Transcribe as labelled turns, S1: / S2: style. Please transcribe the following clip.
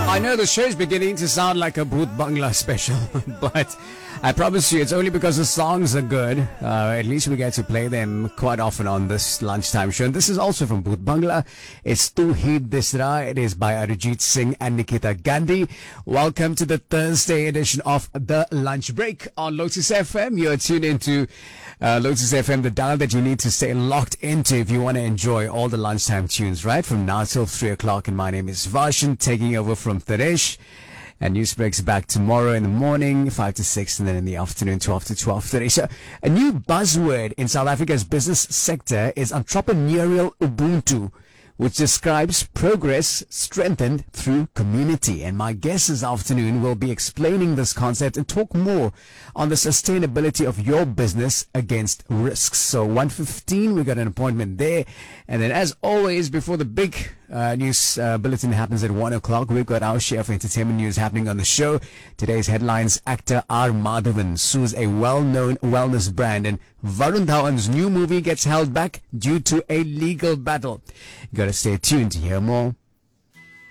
S1: I know the show's beginning to sound like a Bhoot Bangla special, but I promise you it's only because the songs are good. At least we get to play them quite often on this lunchtime show. And this is also from Bhoot Bangla. It's Tu Hi Disra. It is by Arijit Singh and Nikita Gandhi. Welcome to the Thursday edition of The Lunch Break on Lotus FM. You're tuned into Lotus FM, the dial that you need to stay locked into if you want to enjoy all the lunchtime tunes, right? From now till 3 o'clock. And my name is Varshan, taking over from Taresh. And news breaks back tomorrow in the morning, 5 to 6, and then in the afternoon, 12 to 12:30. So, a new buzzword in South Africa's business sector is entrepreneurial Ubuntu, which describes progress strengthened through community. And my guest this afternoon will be explaining this concept and talk more on the sustainability of your business against risks. So 1:15, we got an appointment there. And then as always, before the big news bulletin happens at 1 o'clock, we've got our share of entertainment news happening on the show. Today's headlines: actor R. Madhavan sues a well-known wellness brand, and Varun Dhawan's new movie gets held back due to a legal battle. You gotta stay tuned to hear more.